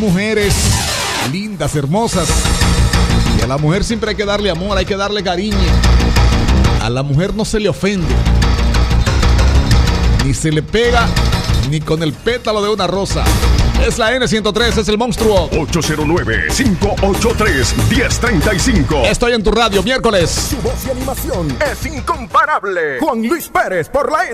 mujeres lindas, hermosas. Y a la mujer siempre hay que darle amor, hay que darle cariño. A la mujer no se le ofende, ni se le pega, ni con el pétalo de una rosa. Es la N103, es el monstruo. 809-583-1035. Estoy en tu radio, miércoles. Su voz y animación es incomparable. Juan Luis Pérez por la